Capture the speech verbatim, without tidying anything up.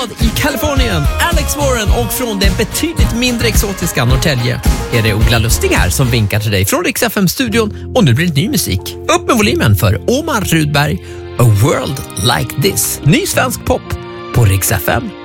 stad i Kalifornien, Alex Warren, och från det betydligt mindre exotiska Norrtälje är det Ola Lustig här som vinkar till dig från Rix F M-studion, och nu blir det ny musik. Upp med volymen för Omar Rudberg, A World Like This. Ny svensk pop på Rix F M.